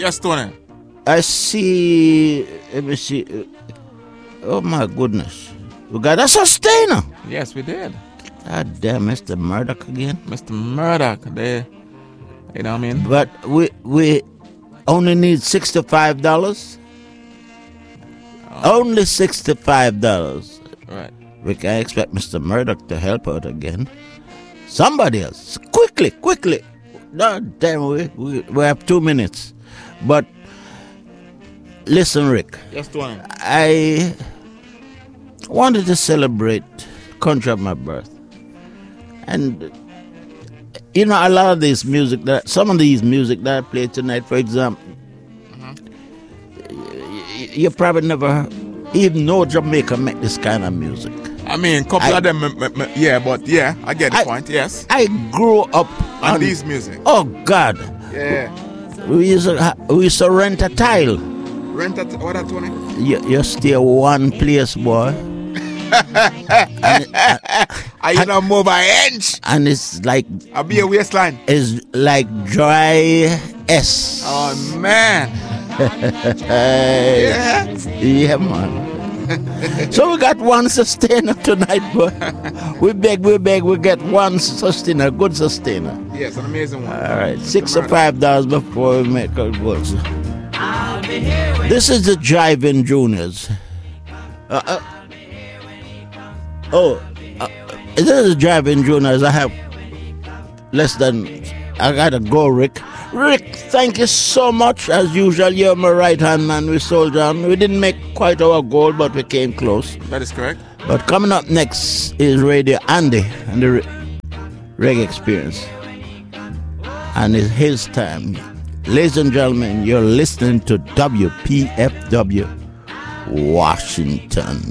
Yes, Tony. I see. Let me see. Oh my goodness, we got a sustainer. Yes, we did. God damn, Mr. Murdoch again. Mr. Murdoch, there. You know what I mean? But we only need $65. Only $65. Right. We can't expect Mr. Murdoch to help out again. Somebody else, quickly. No, damn, we have 2 minutes. But listen, Rick. Yes, Tony. I wanted to celebrate country of my birth, and you know, a lot of this music some of these music that I played tonight, for example, you probably never even know Jamaica make this kind of music. I mean, a couple of them, yeah, but yeah, I get the point, yes. I grew up on these music. Oh, God. Yeah. We used to rent a tile. Rent a what that, Tony? You stay one place, boy. I you not move an inch. And it's like... I'll be a waistline. It's like dry S. Oh, man. Yeah, man. So we got one sustainer tonight, but we beg, we get one sustainer, good sustainer. Yes, an amazing one. All right, $65 before we make our goals. This is the Jive-In Juniors. This is the Jive-In Juniors. I have less than... I gotta go, Rick. Rick, thank you so much. As usual, you're my right-hand man. We soldier on. We didn't make quite our goal, but we came close. That is correct. But coming up next is Radio Andy and the Reggae Experience. And it's his time. Ladies and gentlemen, you're listening to WPFW Washington.